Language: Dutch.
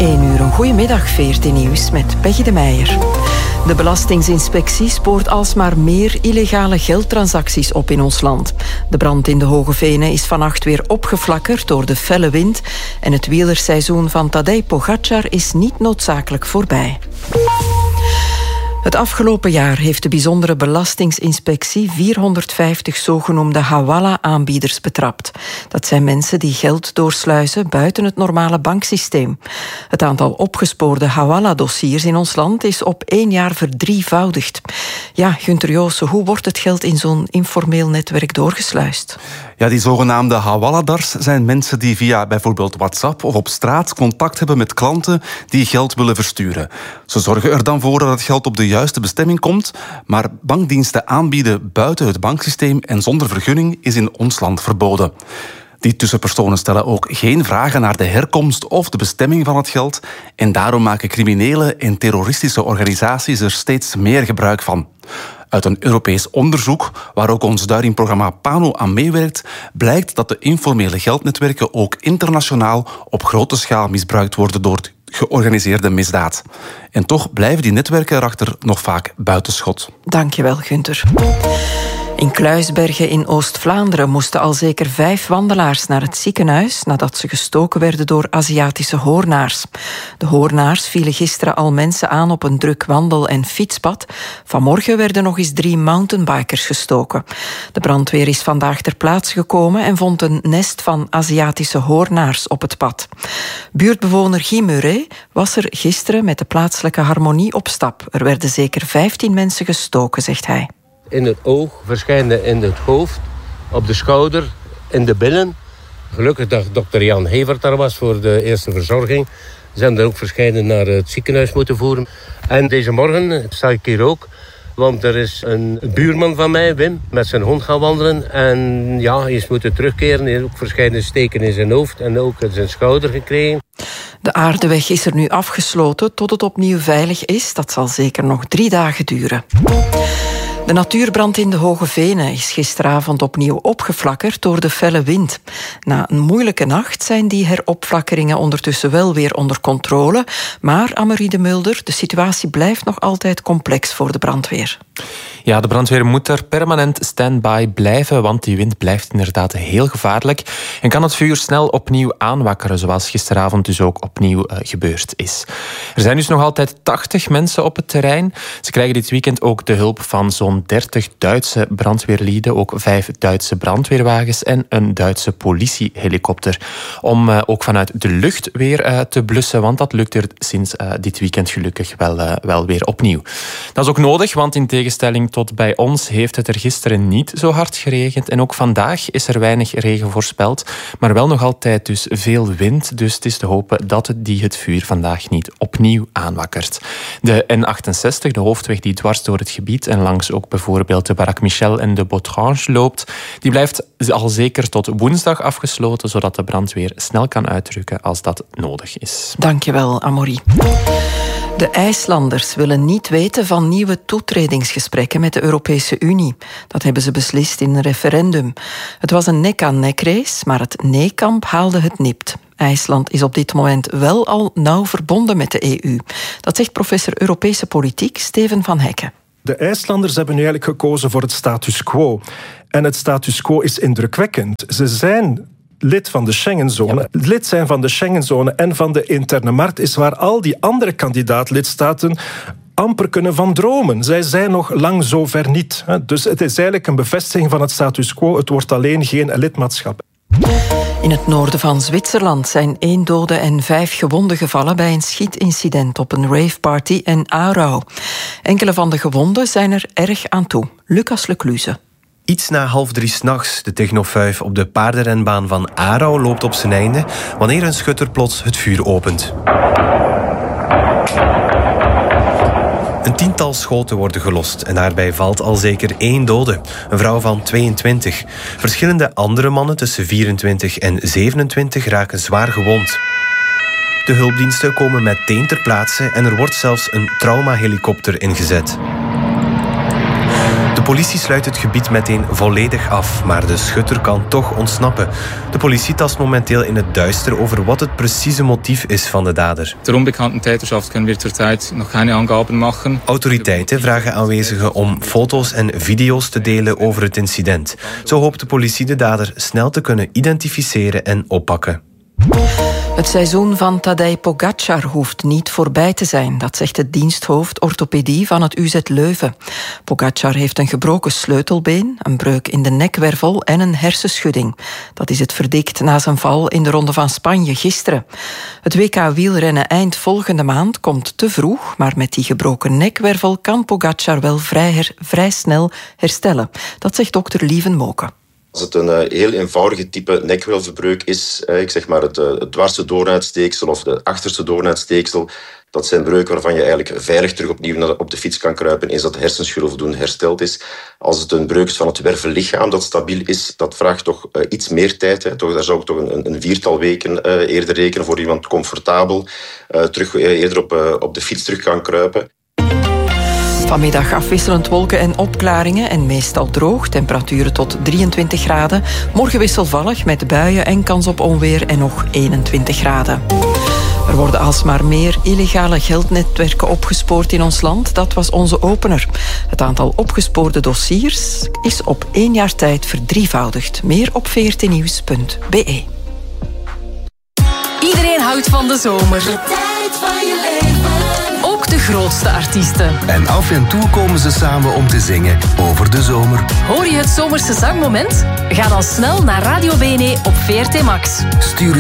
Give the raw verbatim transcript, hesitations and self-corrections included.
één uur, een goedemiddag, veertien nieuws met Peggy de Meijer. De Belastingsinspectie spoort alsmaar meer illegale geldtransacties op in ons land. De brand in de Hoge Venen is vannacht weer opgeflakkerd door de felle wind en het wielerseizoen van Tadej Pogačar is niet noodzakelijk voorbij. Het afgelopen jaar heeft de bijzondere Belastingsinspectie vierhonderdvijftig zogenoemde hawala-aanbieders betrapt. Dat zijn mensen die geld doorsluizen buiten het normale banksysteem. Het aantal opgespoorde hawala-dossiers in ons land is op één jaar verdrievoudigd. Ja, Gunther Joossen, hoe wordt het geld in zo'n informeel netwerk doorgesluist? Ja, die zogenaamde hawaladars zijn mensen die via bijvoorbeeld WhatsApp of op straat contact hebben met klanten die geld willen versturen. Ze zorgen er dan voor dat het geld op de juiste bestemming komt, maar bankdiensten aanbieden buiten het banksysteem en zonder vergunning is in ons land verboden. Die tussenpersonen stellen ook geen vragen naar de herkomst of de bestemming van het geld en daarom maken criminele en terroristische organisaties er steeds meer gebruik van. Uit een Europees onderzoek, waar ook ons Duiding-programma PANO aan meewerkt, blijkt dat de informele geldnetwerken ook internationaal op grote schaal misbruikt worden door georganiseerde misdaad. En toch blijven die netwerken erachter nog vaak buitenschot. Dankjewel, Gunther. In Kluisbergen in Oost-Vlaanderen moesten al zeker vijf wandelaars naar het ziekenhuis nadat ze gestoken werden door Aziatische hoornaars. De hoornaars vielen gisteren al mensen aan op een druk wandel- en fietspad. Vanmorgen werden nog eens drie mountainbikers gestoken. De brandweer is vandaag ter plaatse gekomen en vond een nest van Aziatische hoornaars op het pad. Buurtbewoner Guy Muret was er gisteren met de plaatselijke harmonie op stap. Er werden zeker vijftien mensen gestoken, zegt hij. In het oog, verschijnen in het hoofd, op de schouder, in de billen. Gelukkig dat dokter Jan Hevert daar was voor de eerste verzorging. Ze hebben er ook verschijnen naar het ziekenhuis moeten voeren. En deze morgen sta ik hier ook, want er is een buurman van mij, Wim, met zijn hond gaan wandelen. En ja, hij is moeten terugkeren. Hij heeft ook verschillende steken in zijn hoofd en ook in zijn schouder gekregen. De aardeweg is er nu afgesloten tot het opnieuw veilig is. Dat zal zeker nog drie dagen duren. De natuurbrand in de Hoge Venen is gisteravond opnieuw opgeflakkerd door de felle wind. Na een moeilijke nacht zijn die heropflakkeringen ondertussen wel weer onder controle. Maar, Amory de Mulder, de situatie blijft nog altijd complex voor de brandweer. Ja, de brandweer moet er permanent stand-by blijven, want die wind blijft inderdaad heel gevaarlijk en kan het vuur snel opnieuw aanwakkeren, zoals gisteravond dus ook opnieuw uh, gebeurd is. Er zijn dus nog altijd tachtig mensen op het terrein. Ze krijgen dit weekend ook de hulp van zo'n dertig Duitse brandweerlieden, ook vijf Duitse brandweerwagens en een Duitse politiehelikopter, om uh, ook vanuit de lucht weer uh, te blussen, want dat lukt er sinds uh, dit weekend gelukkig wel, uh, wel weer opnieuw. Dat is ook nodig, want in tegenstelling tot bij ons heeft het er gisteren niet zo hard geregend. En ook vandaag is er weinig regen voorspeld. Maar wel nog altijd dus veel wind. Dus het is te hopen dat het die het vuur vandaag niet opnieuw aanwakkert. De N achtenzestig, de hoofdweg die dwars door het gebied en langs ook bijvoorbeeld de Barak Michel en de Botrange loopt, die blijft al zeker tot woensdag afgesloten, zodat de brandweer snel kan uitrukken als dat nodig is. Dankjewel, Amory. De IJslanders willen niet weten van nieuwe toetredingsgesprekken met de Europese Unie. Dat hebben ze beslist in een referendum. Het was een nek-aan-nek-race, maar het nee-kamp haalde het nipt. IJsland is op dit moment wel al nauw verbonden met de E U. Dat zegt professor Europese politiek Steven van Hekken. De IJslanders hebben nu eigenlijk gekozen voor het status quo. En het status quo is indrukwekkend. Ze zijn lid van de Schengenzone. Ja. Lid zijn van de Schengenzone en van de interne markt is waar al die andere kandidaatlidstaten amper kunnen van dromen. Zij zijn nog lang zo ver niet. Dus het is eigenlijk een bevestiging van het status quo. Het wordt alleen geen lidmaatschap. In het noorden van Zwitserland zijn één dode en vijf gewonden gevallen bij een schietincident op een raveparty in Aarau. Enkele van de gewonden zijn er erg aan toe. Lucas Lecluze. Iets na half drie 's nachts, de technofuif op de paardenrenbaan van Aarau loopt op zijn einde wanneer een schutter plots het vuur opent. Een tiental schoten worden gelost en daarbij valt al zeker één dode, een vrouw van tweeëntwintig. Verschillende andere mannen tussen vierentwintig en zevenentwintig raken zwaar gewond. De hulpdiensten komen meteen ter plaatse en er wordt zelfs een traumahelikopter ingezet. De politie sluit het gebied meteen volledig af, maar de schutter kan toch ontsnappen. De politie tast momenteel in het duister over wat het precieze motief is van de dader. Der unbekannten Täterschaft können wir zurzeit noch keine Angaben machen. Autoriteiten vragen aanwezigen om foto's en video's te delen over het incident. Zo hoopt de politie de dader snel te kunnen identificeren en oppakken. Het seizoen van Tadej Pogačar hoeft niet voorbij te zijn. Dat zegt het diensthoofd orthopedie van het U Z Leuven. Pogačar heeft een gebroken sleutelbeen, een breuk in de nekwervel en een hersenschudding. Dat is het verdikt na zijn val in de Ronde van Spanje gisteren. Het W K wielrennen eind volgende maand komt te vroeg, maar met die gebroken nekwervel kan Pogačar wel vrij, her, vrij snel herstellen. Dat zegt dokter Lieven Moken. Als het een uh, heel eenvoudige type nekwervelbreuk is, uh, ik zeg maar het, uh, het dwarse dooruitsteeksel of de achterste dooruitsteeksel, dat zijn breuken waarvan je eigenlijk veilig terug opnieuw naar, op de fiets kan kruipen eens dat de hersenschuddel voldoende hersteld is. Als het een breuk is van het wervellichaam dat stabiel is, dat vraagt toch uh, iets meer tijd. Hè. Toch, daar zou ik toch een, een viertal weken uh, eerder rekenen voor iemand comfortabel uh, terug, uh, eerder op, uh, op de fiets terug kan kruipen. Vanmiddag afwisselend wolken en opklaringen en meestal droog. Temperaturen tot drieëntwintig graden. Morgen wisselvallig met buien en kans op onweer en nog eenentwintig graden. Er worden alsmaar meer illegale geldnetwerken opgespoord in ons land. Dat was onze opener. Het aantal opgespoorde dossiers is op één jaar tijd verdrievoudigd. Meer op v r t nieuws punt b e. Iedereen houdt van de zomer. De tijd van je leven. Ook de grootste artiesten. En af en toe komen ze samen om te zingen over de zomer. Hoor je het zomerse zangmoment? Ga dan snel naar Radio B N E op V R T Max. Stuur